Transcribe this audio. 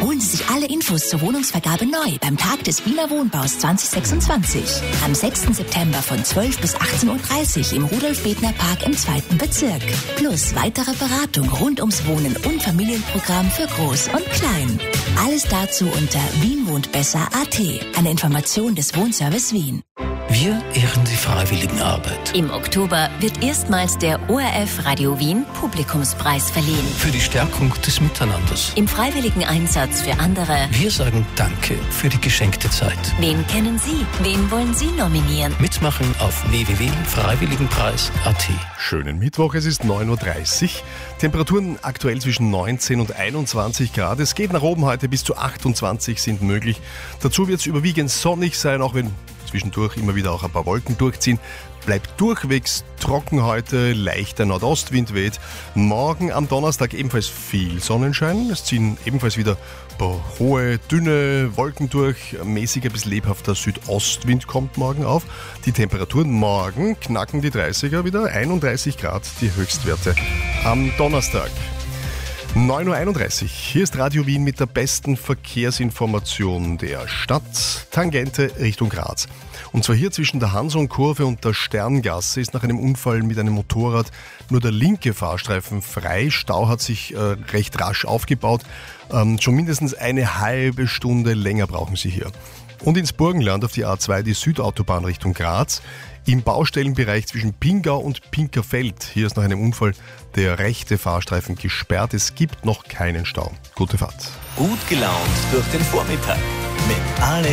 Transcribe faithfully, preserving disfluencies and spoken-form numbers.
Holen Sie sich alle Infos zur Wohnungsvergabe neu beim Tag des Wiener Wohnbaus zwanzig sechsundzwanzig. Am sechsten September von zwölf bis achtzehn Uhr dreißig im Rudolf-Bedner-Park im zweiten Bezirk. Plus weitere Beratung rund ums Wohnen und Familienprogramm für Groß und Klein. Alles dazu unter wien wohnt besser punkt a t. Eine Information des Wohnservice Wien. Wir ehren die Freiwilligenarbeit. Im Oktober wird erstmals der O R F Radio Wien Publikumspreis verliehen. Für die Stärkung des Miteinanders. Im freiwilligen Einsatz für andere. Wir sagen Danke für die geschenkte Zeit. Wen kennen Sie? Wen wollen Sie nominieren? Mitmachen auf w w w punkt freiwilligenpreis punkt a t. Schönen Mittwoch, es ist neun Uhr dreißig. Temperaturen aktuell zwischen neunzehn und einundzwanzig Grad. Es geht nach oben heute, bis zu achtundzwanzig sind möglich. Dazu wird es überwiegend sonnig sein, auch wenn zwischendurch immer wieder auch ein paar Wolken durchziehen. Bleibt durchwegs trocken heute, leichter Nordostwind weht. Morgen am Donnerstag ebenfalls viel Sonnenschein. Es ziehen ebenfalls wieder ein paar hohe, dünne Wolken durch. Mäßiger bis lebhafter Südostwind kommt morgen auf. Die Temperaturen morgen knacken die dreißiger wieder, einunddreißig Grad die Höchstwerte am Donnerstag. neun Uhr einunddreißig. Hier ist Radio Wien mit der besten Verkehrsinformation der Stadt. Tangente Richtung Graz. Und zwar hier zwischen der Hanson-Kurve und der Sterngasse ist nach einem Unfall mit einem Motorrad nur der linke Fahrstreifen frei. Stau hat sich äh, recht rasch aufgebaut. Ähm, schon mindestens eine halbe Stunde länger brauchen Sie hier. Und ins Burgenland auf die A zwei die Südautobahn Richtung Graz. Im Baustellenbereich zwischen Pingau und Pinkerfeld. Hier ist nach einem Unfall der rechte Fahrstreifen gesperrt. Es gibt noch keinen Stau. Gute Fahrt. Gut gelaunt durch den Vormittag mit Alex